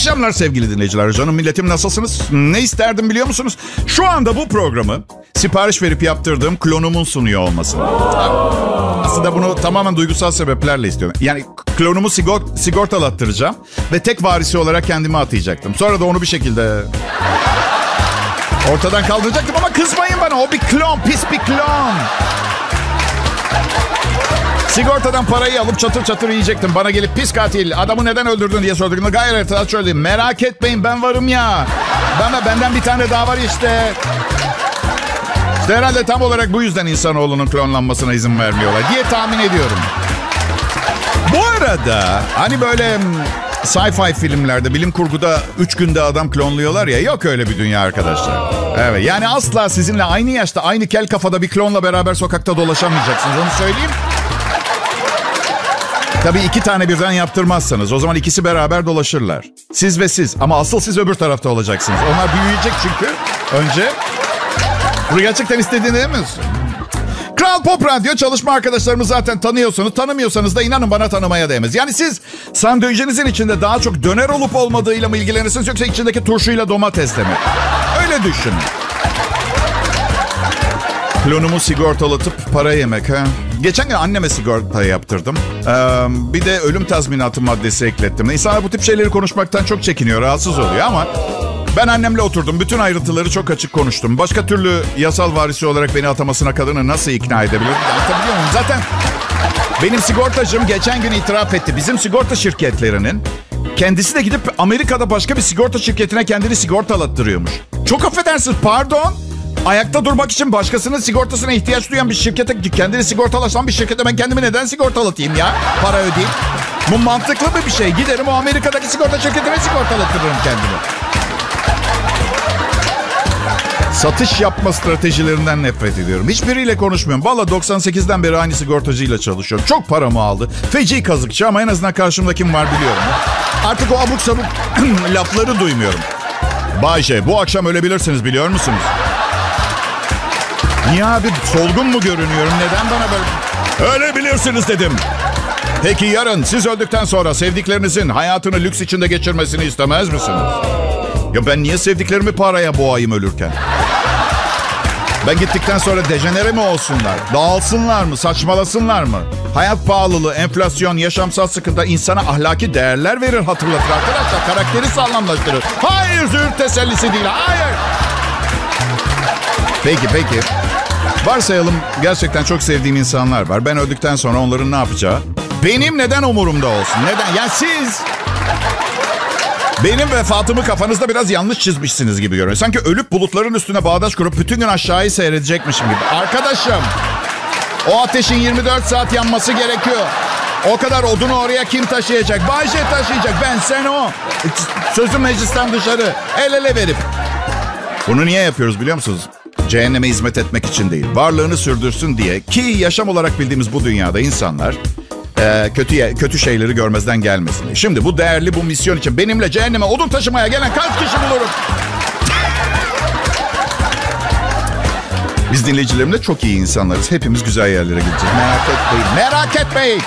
akşamlar sevgili dinleyiciler. Canım milletim, nasılsınız? Ne isterdim biliyor musunuz? Şu anda bu programı sipariş verip yaptırdığım klonumun sunuyor olmasını. Aslında bunu tamamen duygusal sebeplerle istiyorum. Yani klonumu sigortalattıracağım ve tek varisi olarak kendimi atayacaktım. Sonra da onu bir şekilde ortadan kaldıracaktım ama kızmayın bana. O bir klon, pis bir klon. Sigortadan parayı alıp çatır çatır yiyecektim. Bana gelip pis katil, adamı neden öldürdün diye sorduğunda gayet rahat şöyle diyeyim. Merak etmeyin, ben varım ya. Benden bir tane daha var işte. İşte herhalde tam olarak bu yüzden insanoğlunun klonlanmasına izin vermiyorlar diye tahmin ediyorum. Bu arada hani böyle sci-fi filmlerde, bilim kurguda 3 günde adam klonluyorlar ya. Yok öyle bir dünya arkadaşlar. Evet, yani asla sizinle aynı yaşta, aynı kel kafada bir klonla beraber sokakta dolaşamayacaksınız. Onu söyleyeyim. Tabii 2 tane birden yaptırmazsanız. O zaman ikisi beraber dolaşırlar. Siz ve siz. Ama asıl siz öbür tarafta olacaksınız. Onlar büyüyecek çünkü. Önce. Bunu gerçekten istediğini değil misin? Kral Pop Radyo, çalışma arkadaşlarımı zaten tanıyorsunuz. Tanımıyorsanız da inanın bana, tanımaya değmez. Yani siz sandviçinizin içinde daha çok döner olup olmadığıyla mı ilgilenirsiniz, yoksa içindeki turşuyla domatesle mi? Öyle düşünün. Klonumu sigortalatıp para yemek ha. Geçen gün anneme sigorta yaptırdım. Bir de ölüm tazminatı maddesi eklettim. İnsanlar bu tip şeyleri konuşmaktan çok çekiniyor, rahatsız oluyor ama ben annemle oturdum. Bütün ayrıntıları çok açık konuştum. Başka türlü yasal varisi olarak beni atamasına kadını nasıl ikna edebilirim? Anlatabiliyor muyum? Zaten benim sigortacım geçen gün itiraf etti. Bizim sigorta şirketlerinin kendisi de gidip Amerika'da başka bir sigorta şirketine kendini sigortalattırıyormuş. Çok affedersiniz, pardon. Ayakta durmak için başkasının sigortasına ihtiyaç duyan bir şirkete, kendini sigortalaşan bir şirkete ben kendimi neden sigortalatayım ya? Para ödeyeyim. Bu mantıklı mı bir şey? Giderim o Amerika'daki sigorta şirketine sigortalattırırım kendimi. Satış yapma stratejilerinden nefret ediyorum. Hiçbiriyle konuşmuyorum. Valla 98'den beri aynı sigortacıyla çalışıyorum. Çok paramı aldı. Feci kazıkçı ama en azından karşımda kim var biliyorum. Artık o abuk sabuk lafları duymuyorum. Bayşe, bu akşam ölebilirsiniz biliyor musunuz? Niye abi, solgun mu görünüyorum? Neden bana böyle... Ölebilirsiniz dedim. Peki yarın siz öldükten sonra sevdiklerinizin hayatını lüks içinde geçirmesini istemez misiniz? Ya ben niye sevdiklerimi paraya boğayım ölürken? Ben gittikten sonra dejenere mi olsunlar? Dağılsınlar mı? Saçmalasınlar mı? Hayat pahalılığı, enflasyon, yaşamsal sıkıntı insana ahlaki değerler verir, hatırlatır arkadaşlar. Karakteri sağlamlaştırır. Hayır, züğürt tesellisi değil. Hayır. Peki. Varsayalım gerçekten çok sevdiğim insanlar var. Ben öldükten sonra onların ne yapacağı benim neden umurumda olsun? Neden? Ya siz benim vefatımı kafanızda biraz yanlış çizmişsiniz gibi görünüyor. Sanki ölüp bulutların üstüne bağdaş kurup bütün gün aşağıyı seyredecekmişim gibi. Arkadaşım, o ateşin 24 saat yanması gerekiyor. O kadar odunu oraya kim taşıyacak? Bayşe taşıyacak. Ben, sen, o. Sözüm meclisten dışarı. El ele verip. Bunu niye yapıyoruz biliyor musunuz? Cehenneme hizmet etmek için değil. Varlığını sürdürsün diye. Ki yaşam olarak bildiğimiz bu dünyada insanlar kötü şeyleri görmezden gelmesin. Şimdi bu değerli bu misyon için benimle cehenneme odun taşımaya gelen kaç kişi bulurum? Biz dinleyicilerimle çok iyi insanlarız. Hepimiz güzel yerlere gideceğiz. Merak etmeyin.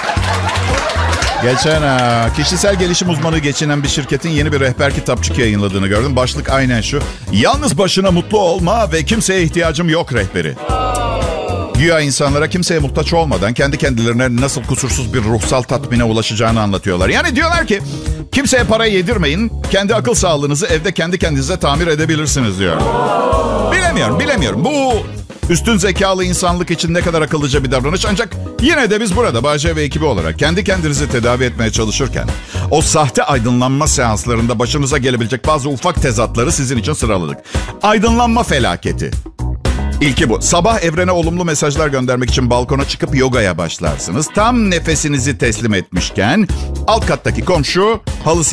Geçen kişisel gelişim uzmanı geçinen bir şirketin yeni bir rehber kitapçık yayınladığını gördüm. Başlık aynen şu: yalnız başına mutlu olma ve kimseye ihtiyacım yok rehberi. Güya insanlara kimseye muhtaç olmadan kendi kendilerine nasıl kusursuz bir ruhsal tatmine ulaşacağını anlatıyorlar. Yani diyorlar ki kimseye para yedirmeyin, kendi akıl sağlığınızı evde kendi kendinize tamir edebilirsiniz diyor. Bilemiyorum. Bu üstün zekalı insanlık için ne kadar akıllıca bir davranış. Ancak yine de biz burada Bahçe ve ekibi olarak kendi kendinizi tedavi etmeye çalışırken o sahte aydınlanma seanslarında başınıza gelebilecek bazı ufak tezatları sizin için sıraladık. Aydınlanma felaketi. İlki bu. Sabah evrene olumlu mesajlar göndermek için balkona çıkıp yogaya başlarsınız. Tam nefesinizi teslim etmişken alt kattaki komşu halı